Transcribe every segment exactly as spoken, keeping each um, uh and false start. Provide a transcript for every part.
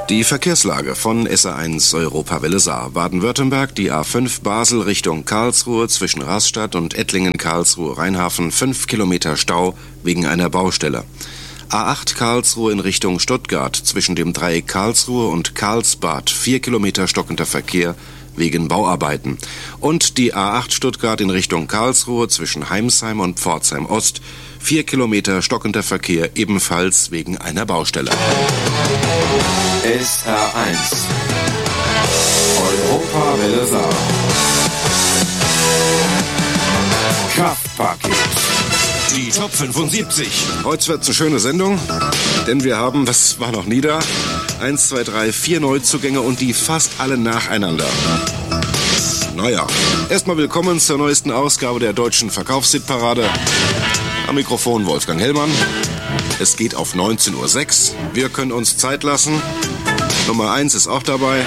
Die Verkehrslage von S A eins Europawelle Saar. Baden-Württemberg, die A fünf Basel Richtung Karlsruhe zwischen Rastatt und Ettlingen-Karlsruhe-Rheinhafen, fünf Kilometer Stau wegen einer Baustelle. A acht Karlsruhe in Richtung Stuttgart zwischen dem Dreieck Karlsruhe und Karlsbad, vier Kilometer stockender Verkehr wegen Bauarbeiten. Und die A acht Stuttgart in Richtung Karlsruhe zwischen Heimsheim und Pforzheim Ost, vier Kilometer stockender Verkehr ebenfalls wegen einer Baustelle. S R eins Europawelle Saar. Kraftpaket. Die Top fünfundsiebzig. Heute wird's eine schöne Sendung, denn wir haben, das war noch nie da, eins, zwei, drei, vier Neuzugänge und die fast alle nacheinander. Naja, erstmal willkommen zur neuesten Ausgabe der deutschen Verkaufshitparade. Am Mikrofon Wolfgang Hellmann. Es geht auf neunzehn Uhr sechs. Wir können uns Zeit lassen. Nummer eins ist auch dabei.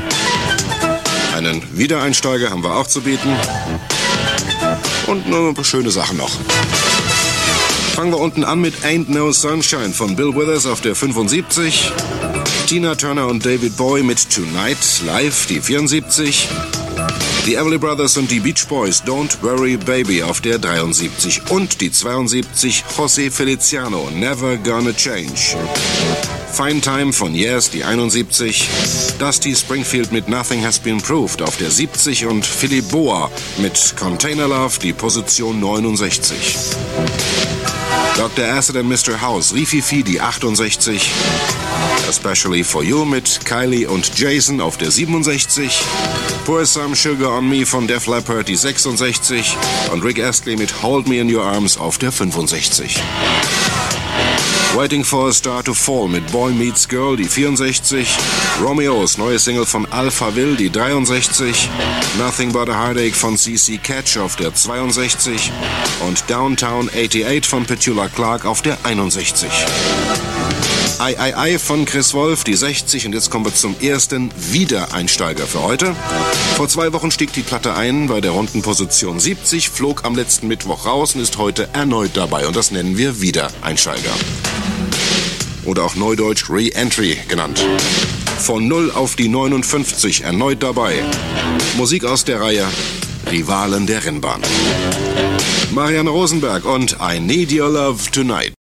Einen Wiedereinsteiger haben wir auch zu bieten. Und nur ein paar schöne Sachen noch. Fangen wir unten an mit Ain't No Sunshine von Bill Withers auf der fünfundsiebzig. Tina Turner und David Bowie mit Tonight live, die vierundsiebzig. Die Everly Brothers und die Beach Boys, Don't Worry Baby auf der dreiundsiebzig. Und die zweiundsiebzig, José Feliciano, Never Gonna Change. Fine Time von Yes, die einundsiebzig. Dusty Springfield mit Nothing Has Been Proved auf der siebzig und Philip Boa mit Container Love, die Position neunundsechzig. Doktor Acid and Mister House, Rififi, die achtundsechzig. Especially for You mit Kylie und Jason auf der siebenundsechzig. Pour Some Sugar on Me von Def Leppard, die sechsundsechzig. Und Rick Astley mit Hold Me in Your Arms auf der fünfundsechzig. Waiting for a Star to Fall mit Boy Meets Girl, die vierundsechzig. Romeos, neue Single von Alphaville, die dreiundsechzig. Nothing But a Heartache von C C Catch auf der zweiundsechzig. Und Downtown achtundachtzig von Petula Clark auf der einundsechzig. Ei, ei, ei von Chris Wolf, die sechzig. Und jetzt kommen wir zum ersten Wiedereinsteiger für heute. Vor zwei Wochen stieg die Platte ein bei der runden Position siebzig, flog am letzten Mittwoch raus und ist heute erneut dabei. Und das nennen wir Wiedereinsteiger. Oder auch neudeutsch Re-Entry genannt. Von null auf die neunundfünfzig, erneut dabei. Musik aus der Reihe Rivalen der Rennbahn. Marianne Rosenberg und I Need Your Love Tonight.